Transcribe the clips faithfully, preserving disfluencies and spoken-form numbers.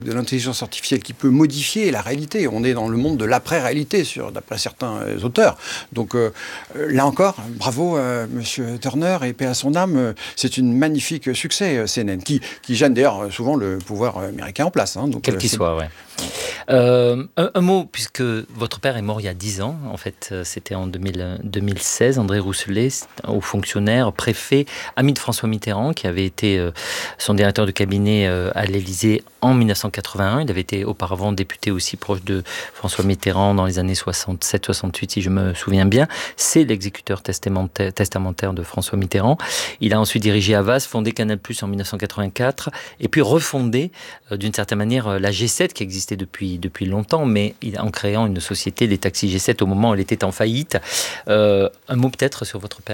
de l'intelligence artificielle qui peut modifier la réalité. On est dans le monde de l'après-réalité, sur, d'après certains euh, auteurs. Donc euh, là encore, bravo euh, Monsieur Turner et paix à son âme. Euh, c'est une magnifique succès, euh, C N N, qui, qui gêne d'ailleurs souvent le pouvoir américain en place. Hein, donc, Quel euh, qu'il c'est... soit, oui. Euh, un, un mot, puisque votre père est mort il y a dix ans, en fait, c'était en deux mille, deux mille seize, André Rousselet, haut fonctionnaire, préfet, ami de François Mitterrand, qui avait été euh, son directeur de cabinet euh, à l'Élysée en dix-neuf cent quatre-vingt-un. Il avait été auparavant député aussi proche de François Mitterrand dans les années soixante-sept soixante-huit, si je me souviens bien. C'est l'exécuteur testamentaire, testamentaire de François Mitterrand. Il a ensuite dirigé Havas, fondé Canal+ en dix-neuf cent quatre-vingt-quatre, et puis refondé, euh, d'une certaine manière, euh, la G sept, qui existait depuis, depuis longtemps, mais en créant une société, les taxis G sept, au moment où elle était en faillite. Euh, un mot peut-être sur votre père ?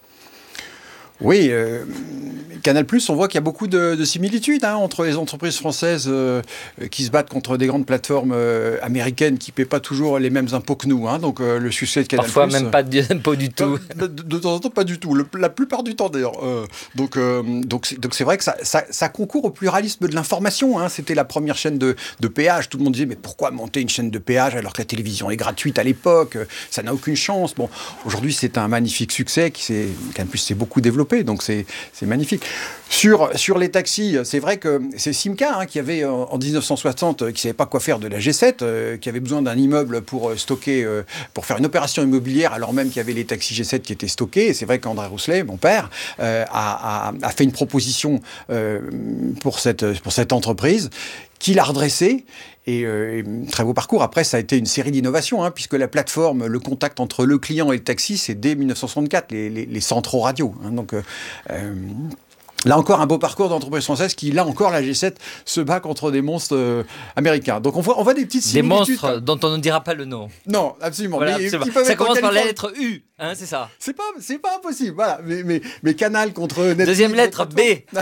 Oui, euh, Canal+, on voit qu'il y a beaucoup de, de similitudes hein, entre les entreprises françaises euh, qui se battent contre des grandes plateformes euh, américaines qui ne paient pas toujours les mêmes impôts que nous. Hein, donc euh, le succès de Canal+. Parfois même pas d'impôts du tout. De, de, de temps en temps, pas du tout. Le, la plupart du temps d'ailleurs. Euh, donc, euh, donc, c'est, donc c'est vrai que ça, ça, ça concourt au pluralisme de l'information. Hein. C'était la première chaîne de, de péage. Tout le monde disait, mais pourquoi monter une chaîne de péage alors que la télévision est gratuite à l'époque ? Ça n'a aucune chance. Bon, aujourd'hui, c'est un magnifique succès. Qui s'est, Canal+ s'est beaucoup développé. Donc c'est, c'est magnifique. Sur, sur les taxis, c'est vrai que c'est Simca hein, qui avait en, en dix-neuf cent soixante, qui ne savait pas quoi faire de la G sept, euh, qui avait besoin d'un immeuble pour stocker, euh, pour faire une opération immobilière, alors même qu'il y avait les taxis G sept qui étaient stockés. Et c'est vrai qu'André Rousselet, mon père, euh, a, a, a fait une proposition euh, pour, cette, pour cette entreprise, qu'il a redressée. Et, euh, et très beau parcours. Après, ça a été une série d'innovations, hein, puisque la plateforme, le contact entre le client et le taxi, c'est dès dix-neuf cent soixante-quatre, les, les, les centraux radio. Hein, donc, euh, euh, là encore, un beau parcours d'entreprise française qui, là encore, la G sept se bat contre des monstres euh, américains. Donc, on voit, on voit des petites similitudes. Des monstres dont on ne dira pas le nom. Non, absolument. Voilà, mais, absolument. Qui ça commence par la lettre U, hein, c'est ça. C'est pas, c'est pas impossible. Voilà. Mais, mais, mais Canal contre Netflix. Deuxième lettre, B.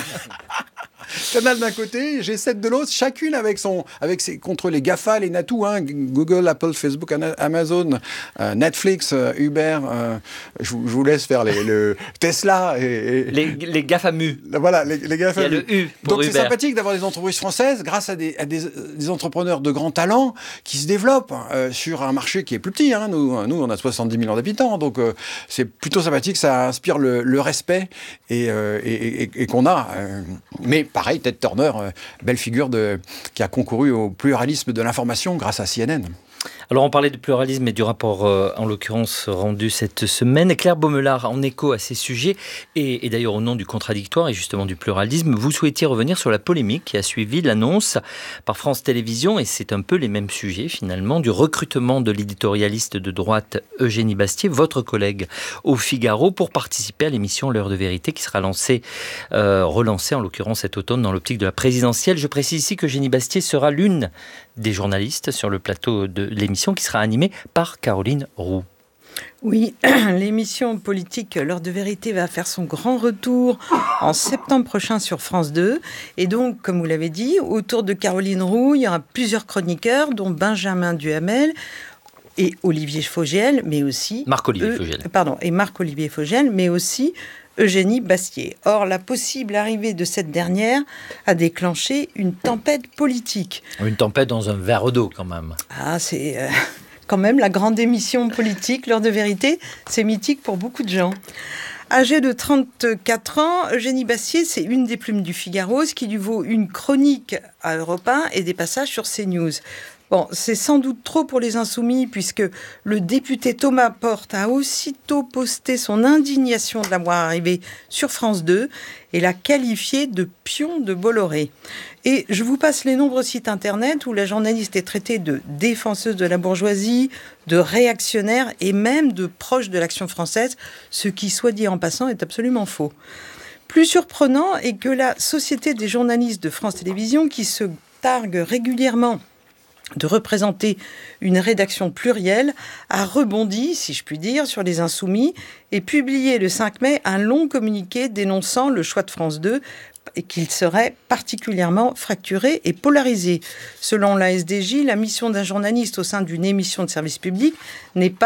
Canal d'un côté, G sept de l'autre, chacune avec son, avec ses, contre les GAFA, les Natou, hein, Google, Apple, Facebook, Amazon, euh, Netflix, euh, Uber, euh, je, je vous laisse faire les, le Tesla. Et, et, les, les GAFAMU. Voilà, les, les GAFAMU. Il y a le U pour Donc Uber. C'est sympathique d'avoir des entreprises françaises grâce à des, à des, des entrepreneurs de grand talent qui se développent euh, sur un marché qui est plus petit. Hein. Nous, nous, on a soixante-dix millions d'habitants, donc euh, c'est plutôt sympathique, ça inspire le, le respect et, euh, et, et, et qu'on a. Euh, mais pareil, Ted Turner, euh, belle figure de, qui a concouru au pluralisme de l'information grâce à C N N. Alors on parlait de pluralisme et du rapport euh, en l'occurrence rendu cette semaine. Claire Baumelard, en écho à ces sujets et, et d'ailleurs au nom du contradictoire et justement du pluralisme, vous souhaitiez revenir sur la polémique qui a suivi l'annonce par France Télévisions, et c'est un peu les mêmes sujets finalement, du recrutement de l'éditorialiste de droite Eugénie Bastier, votre collègue au Figaro, pour participer à l'émission L'Heure de Vérité qui sera lancée, euh, relancée en l'occurrence cet automne dans l'optique de la présidentielle. Je précise ici que Eugénie Bastier sera l'une des journalistes sur le plateau de l'émission qui sera animée par Caroline Roux. Oui, l'émission politique L'Heure de Vérité va faire son grand retour en septembre prochain sur France deux. Et donc, comme vous l'avez dit, autour de Caroline Roux, il y aura plusieurs chroniqueurs, dont Benjamin Duhamel et Olivier Fogel, mais aussi... Marc-Olivier euh, Fogel. Pardon, et Marc-Olivier Fogel, mais aussi Eugénie Bastier. Or, la possible arrivée de cette dernière a déclenché une tempête politique. Une tempête dans un verre d'eau, quand même. Ah, c'est euh, quand même la grande émission politique, L'Heure de Vérité. C'est mythique pour beaucoup de gens. Âgée de trente-quatre ans, Eugénie Bastier, c'est une des plumes du Figaro, ce qui lui vaut une chronique à Europe un et des passages sur CNews. Bon, c'est sans doute trop pour les Insoumis, puisque le député Thomas Porte a aussitôt posté son indignation de la voir arriver sur France deux et l'a qualifié de pion de Bolloré. Et je vous passe les nombreux sites internet où la journaliste est traitée de défenseuse de la bourgeoisie, de réactionnaire et même de proche de l'Action française, ce qui, soit dit en passant, est absolument faux. Plus surprenant est que la Société des journalistes de France Télévisions, qui se targue régulièrement de représenter une rédaction plurielle, a rebondi, si je puis dire, sur les Insoumis et publié le cinq mai un long communiqué dénonçant le choix de France deux et qu'il serait particulièrement fracturé et polarisé. Selon la S D J, la mission d'un journaliste au sein d'une émission de service public n'est pas de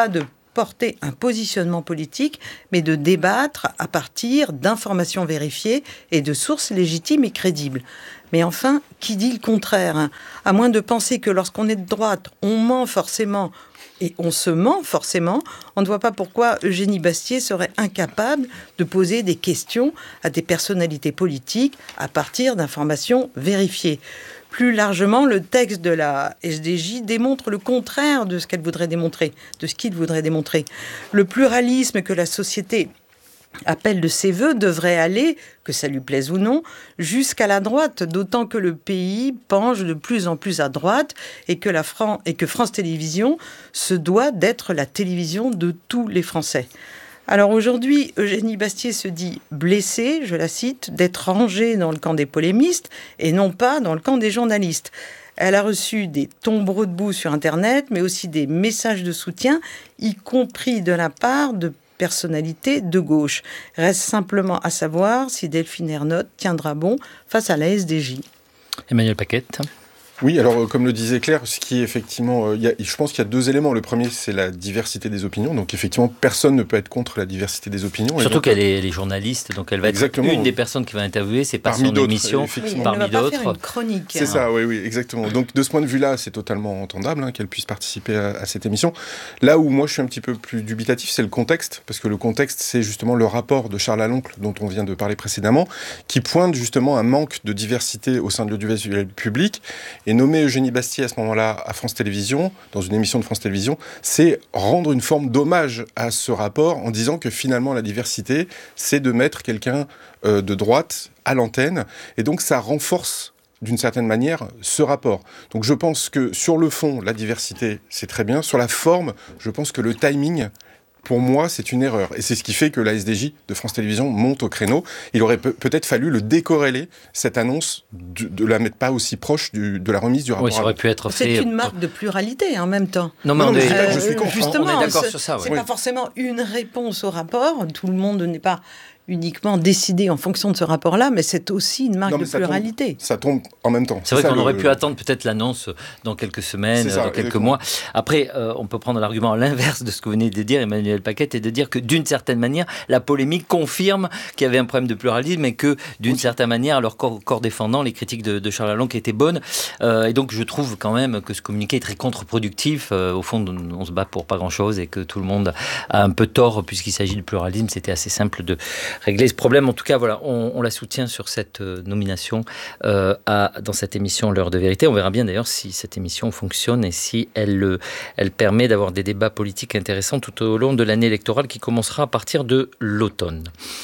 porter un positionnement politique, mais de débattre à partir d'informations vérifiées et de sources légitimes et crédibles. Mais enfin, qui dit le contraire, hein? À moins de penser que lorsqu'on est de droite, on ment forcément, et on se ment forcément, on ne voit pas pourquoi Eugénie Bastier serait incapable de poser des questions à des personnalités politiques à partir d'informations vérifiées. Plus largement, le texte de la S D J démontre le contraire de ce qu'elle voudrait démontrer, de ce qu'il voudrait démontrer. Le pluralisme que la société appelle de ses voeux devrait aller, que ça lui plaise ou non, jusqu'à la droite, d'autant que le pays penche de plus en plus à droite et que, la Fran- et que France Télévisions se doit d'être la télévision de tous les Français. Alors aujourd'hui, Eugénie Bastier se dit blessée, je la cite, d'être rangée dans le camp des polémistes et non pas dans le camp des journalistes. Elle a reçu des tombereaux de boue sur Internet, mais aussi des messages de soutien, y compris de la part de personnalités de gauche. Reste simplement à savoir si Delphine Ernotte tiendra bon face à la S D J. Emmanuel Paquette. Oui, alors euh, comme le disait Claire, ce qui est effectivement, euh, y a, je pense qu'il y a deux éléments. Le premier, c'est la diversité des opinions. Donc effectivement, personne ne peut être contre la diversité des opinions. Surtout donc, qu'elle est, elle est journaliste, donc elle va exactement. être une des personnes qui va interviewer. C'est pas Parmi son d'autres, émission, effectivement. Oui, parmi elle ne va d'autres. pas faire une chronique. C'est hein. ça, oui, oui, exactement. Donc de ce point de vue-là, c'est totalement entendable hein, qu'elle puisse participer à, à cette émission. Là où moi je suis un petit peu plus dubitatif, c'est le contexte, parce que le contexte, c'est justement le rapport de Charles Aloncle, dont on vient de parler précédemment, qui pointe justement un manque de diversité au sein de l'audiovisuel public, et nommer Eugénie Bastier à ce moment-là à France Télévisions, dans une émission de France Télévisions, c'est rendre une forme d'hommage à ce rapport en disant que finalement la diversité, c'est de mettre quelqu'un euh, de droite à l'antenne, et donc ça renforce d'une certaine manière ce rapport. Donc je pense que sur le fond, la diversité, c'est très bien. Sur la forme, je pense que le timing, pour moi, c'est une erreur. Et c'est ce qui fait que la S D J de France Télévisions monte au créneau. Il aurait pe- peut-être fallu le décorréler, cette annonce, de, de la mettre pas aussi proche du, de la remise du rapport. Oui, ça aurait pu être fait. C'est une marque de pluralité en même temps. Non, mais Non, on mais est, je dis pas que je euh, suis contre. Justement, on est d'accord c'est- sur ça. Ouais. C'est Oui. pas forcément une réponse au rapport. Tout le monde n'est pas uniquement décidé en fonction de ce rapport-là, mais c'est aussi une marque Non, mais de ça tombe- pluralité. Ça tombe en même temps. C'est vrai ça, qu'on le- aurait pu attendre peut-être l'annonce dans quelques semaines, C'est ça, dans quelques exactement. mois. Après, euh, on peut prendre l'argument à l'inverse de ce que vous venez de dire, Emmanuel Paquette, et de dire que d'une certaine manière, la polémique confirme qu'il y avait un problème de pluralisme et que d'une Oui. certaine manière, leur corps, corps défendant, les critiques de, de Charles Aloncle étaient bonnes. Euh, et donc, je trouve quand même que ce communiqué est très contre-productif. Euh, au fond, on se bat pour pas grand-chose et que tout le monde a un peu tort puisqu'il s'agit de pluralisme. C'était assez simple de régler ce problème. En tout cas, voilà, on, on la soutient sur cette euh, nomination euh, à, dans cette émission L'heure de vérité. On verra bien d'ailleurs si cette émission fonctionne et si elle, euh, elle permet d'avoir des débats politiques intéressants tout au long de l'année électorale qui commencera à partir de l'automne.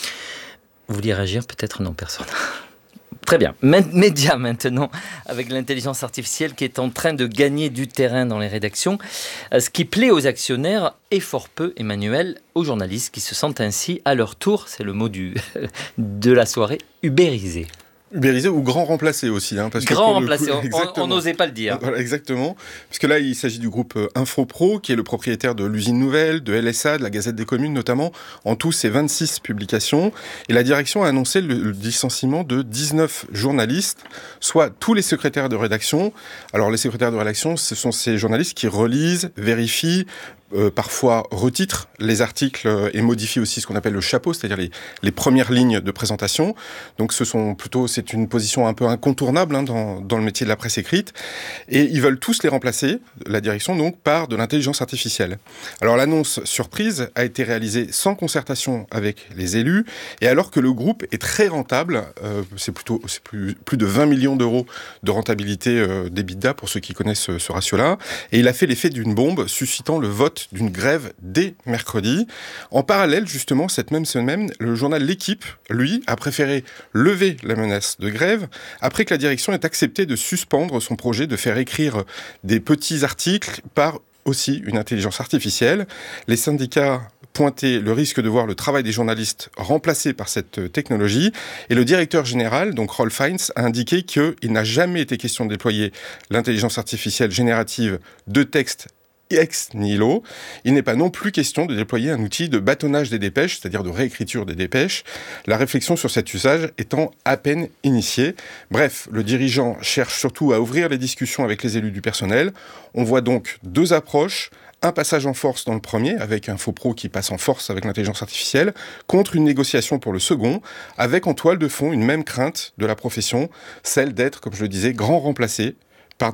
Vous vouliez réagir? Peut-être non, personne. Très bien. Média maintenant, avec l'intelligence artificielle qui est en train de gagner du terrain dans les rédactions. Ce qui plaît aux actionnaires et fort peu, Emmanuel, aux journalistes qui se sentent ainsi à leur tour, c'est le mot du, de la soirée, ubérisés. Ubérisé ou grand remplacé aussi. Hein, parce grand que pour le remplacé, coup, on- on n'osait pas le dire. Voilà, exactement. Parce que là, il s'agit du groupe euh, Infopro, qui est le propriétaire de l'Usine Nouvelle, de L S A, de la Gazette des Communes notamment. En tout, c'est vingt-six publications. Et la direction a annoncé le, le licenciement de dix-neuf journalistes, soit tous les secrétaires de rédaction. Alors, les secrétaires de rédaction, ce sont ces journalistes qui relisent, vérifient, Euh, parfois retitrent les articles euh, et modifient aussi ce qu'on appelle le chapeau, c'est-à-dire les, les premières lignes de présentation. Donc ce sont plutôt, c'est une position un peu incontournable hein, dans, dans le métier de la presse écrite. Et ils veulent tous les remplacer, la direction donc, par de l'intelligence artificielle. Alors l'annonce surprise a été réalisée sans concertation avec les élus, et alors que le groupe est très rentable, euh, c'est plutôt c'est plus, plus de vingt millions d'euros de rentabilité euh, d'EBITDA pour ceux qui connaissent ce, ce ratio-là, et il a fait l'effet d'une bombe, suscitant le vote d'une grève dès mercredi. En parallèle, justement, cette même semaine, le journal L'Équipe, lui, a préféré lever la menace de grève après que la direction ait accepté de suspendre son projet de faire écrire des petits articles par aussi une intelligence artificielle. Les syndicats pointaient le risque de voir le travail des journalistes remplacé par cette technologie. Et le directeur général, donc Rolf Heinz, a indiqué qu'il n'a jamais été question de déployer l'intelligence artificielle générative de texte ex nihilo. Il n'est pas non plus question de déployer un outil de bâtonnage des dépêches, c'est-à-dire de réécriture des dépêches, la réflexion sur cet usage étant à peine initiée. Bref, le dirigeant cherche surtout à ouvrir les discussions avec les élus du personnel. On voit donc deux approches, un passage en force dans le premier, avec InfoPro qui passe en force avec l'intelligence artificielle, contre une négociation pour le second, avec en toile de fond une même crainte de la profession, celle d'être, comme je le disais, grand remplacé